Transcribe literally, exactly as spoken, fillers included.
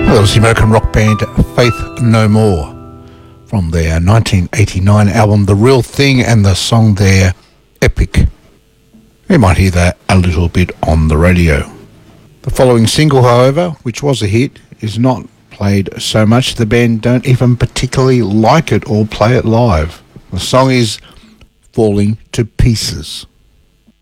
That was the American rock band Faith No More from their nineteen eighty-nine album The Real Thing, and the song there, Epic. You might hear that a little bit on the radio. The following single, however, which was a hit, is not played so much the band don't even particularly like it or play it live. The song is Falling to Pieces.